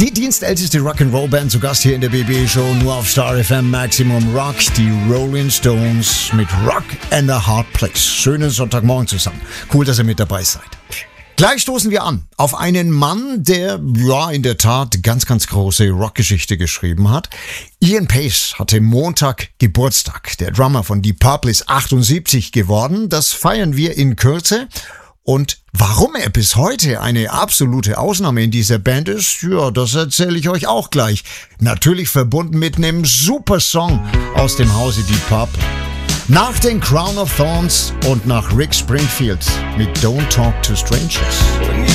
Die dienstälteste Rock'n'Roll-Band zu Gast hier in der BB-Show, nur auf Star FM Maximum Rock, die Rolling Stones mit Rock and a Hard Place. Schönen Sonntagmorgen zusammen. Cool, dass ihr mit dabei seid. Gleich stoßen wir an auf einen Mann, der in der Tat ganz, ganz große Rockgeschichte geschrieben hat. Ian Paice hatte Montag Geburtstag. Der Drummer von Deep Purple ist 78 geworden. Das feiern wir in Kürze. Und warum er bis heute eine absolute Ausnahme in dieser Band ist, das erzähle ich euch auch gleich. Natürlich verbunden mit einem super Song aus dem Hause Deep Purple. Nach den Crown of Thorns und nach Rick Springfield mit Don't Talk to Strangers.